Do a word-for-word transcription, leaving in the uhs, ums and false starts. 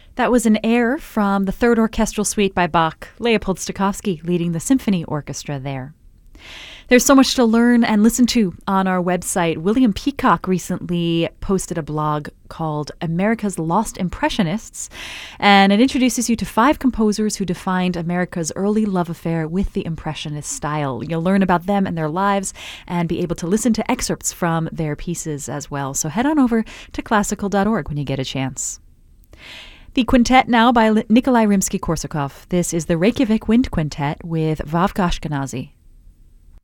That was an air from the Third Orchestral Suite by Bach, Leopold Stokowski leading the symphony orchestra there. There's so much to learn and listen to on our website. William Peacock recently posted a blog called America's Lost Impressionists, and it introduces you to five composers who defined America's early love affair with the Impressionist style. You'll learn about them and their lives and be able to listen to excerpts from their pieces as well. So head on over to classical dot org when you get a chance. The quintet now by Nikolai Rimsky-Korsakov. This is the Reykjavik Wind Quintet with Vavka Ashkenazi.